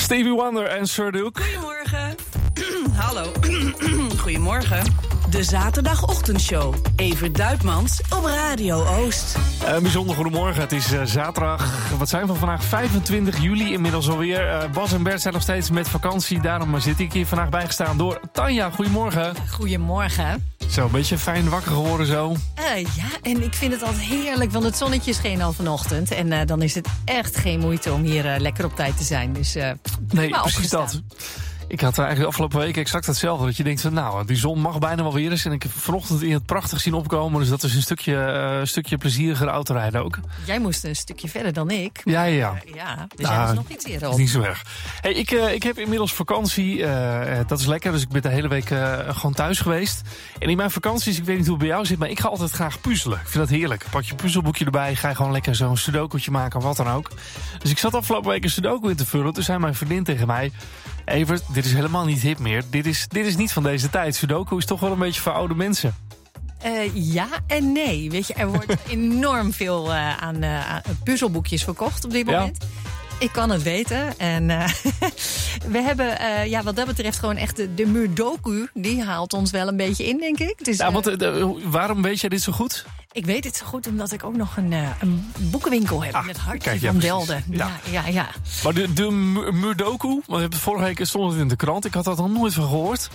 Stevie Wonder en Sir Duke. Goedemorgen. Hallo. Goedemorgen. De zaterdagochtendshow. Evert Duitmans op Radio Oost. Een bijzonder goedemorgen. Het is zaterdag. Wat zijn we vandaag? 25 juli inmiddels alweer. Bas en Bert zijn nog steeds met vakantie. Daarom zit ik hier vandaag bijgestaan door Tanja. Goedemorgen. Goedemorgen. Zo, een beetje fijn wakker geworden zo. Ja, en ik vind het altijd heerlijk, want het zonnetje scheen al vanochtend. En dan is het echt geen moeite om hier lekker op tijd te zijn. Dus nee, precies dat. Ik had eigenlijk afgelopen week exact hetzelfde. Dat je denkt, nou, die zon mag bijna wel weer eens. En ik heb vanochtend in het prachtig zien opkomen. Dus dat is een stukje plezieriger autorijden ook. Jij moest een stukje verder dan ik. Ja. Ja, dus jij was nog iets eerder op. Niet zo erg. Hey, ik heb inmiddels vakantie. Dat is lekker. Dus ik ben de hele week gewoon thuis geweest. En in mijn vakanties, ik weet niet hoe het bij jou zit, maar ik ga altijd graag puzzelen. Ik vind dat heerlijk. Pak je een puzzelboekje erbij. Ga je gewoon lekker zo'n sudoku'tje maken of wat dan ook. Dus ik zat afgelopen week een sudoku in te vullen. Toen zei mijn vriendin tegen mij: Evert, dit is helemaal niet hip meer. Dit is niet van deze tijd. Sudoku is toch wel een beetje voor oude mensen. Ja en nee. Weet je, er wordt enorm veel aan puzzelboekjes verkocht op dit moment. Ja. Ik kan het weten. En we hebben wat dat betreft gewoon echt de Mudoku. Die haalt ons wel een beetje in, denk ik. Dus, waarom weet jij dit zo goed? Ik weet het zo goed omdat ik ook nog een boekenwinkel heb in het hartje van Delden. Ja. Maar de Mudoku, vorige week stond het in de krant. Ik had dat nog nooit van gehoord.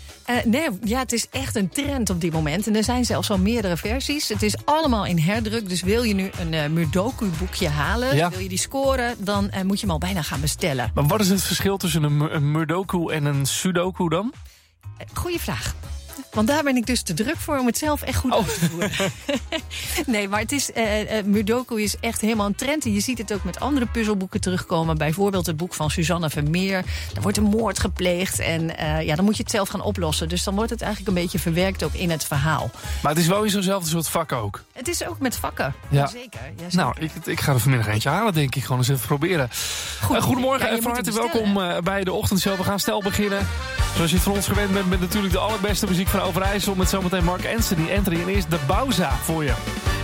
Het is echt een trend op dit moment. En er zijn zelfs al meerdere versies. Het is allemaal in herdruk. Dus wil je nu een Mudoku-boekje halen, wil je die scoren, dan moet je hem al bijna gaan bestellen. Maar wat is het verschil tussen een Mudoku en een Sudoku dan? Goeie vraag. Want daar ben ik dus te druk voor om het zelf echt goed uit te voeren. Nee, maar het is Mudoku is echt helemaal een trend. En je ziet het ook met andere puzzelboeken terugkomen. Bijvoorbeeld het boek van Suzanne Vermeer. Daar wordt een moord gepleegd. En dan moet je het zelf gaan oplossen. Dus dan wordt het eigenlijk een beetje verwerkt ook in het verhaal. Maar het is wel in zo'nzelfde soort vak ook. Het is ook met vakken. Ja. Zeker. Nou, ik ga er vanmiddag eentje halen, denk ik. Gewoon eens even proberen. Goedemorgen en van harte welkom bij de ochtendshow. We gaan snel beginnen. Zoals je van ons gewend bent met natuurlijk de allerbeste muziek van Overijssel. Met zometeen Mark Anthony. En eerst de Bauza voor je.